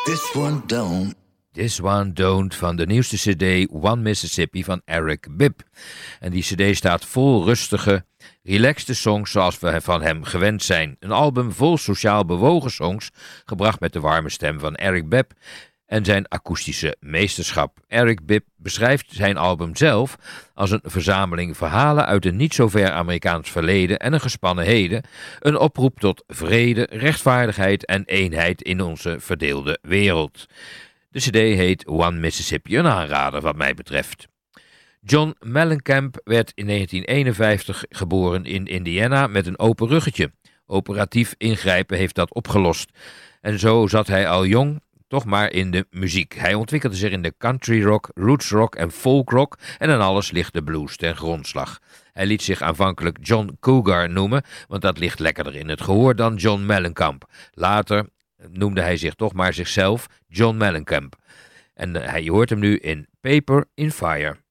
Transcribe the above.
This one don't. This One Don't van de nieuwste cd One Mississippi van Eric Bibb. En die cd staat vol rustige, relaxte songs zoals we van hem gewend zijn. Een album vol sociaal bewogen songs, gebracht met de warme stem van Eric Bibb en zijn akoestische meesterschap. Eric Bibb beschrijft zijn album zelf als een verzameling verhalen uit een niet zo ver Amerikaans verleden en een gespannen heden, een oproep tot vrede, rechtvaardigheid en eenheid in onze verdeelde wereld. De cd heet One Mississippi, een aanrader wat mij betreft. John Mellencamp werd in 1951 geboren in Indiana met een open ruggetje. Operatief ingrijpen heeft dat opgelost. En zo zat hij al jong toch maar in de muziek. Hij ontwikkelde zich in de country rock, roots rock en folk rock en aan alles ligt de blues ten grondslag. Hij liet zich aanvankelijk John Cougar noemen, want dat ligt lekkerder in het gehoor dan John Mellencamp. Later noemde hij zich toch maar zichzelf John Mellencamp. En je hoort hem nu in Paper in Fire.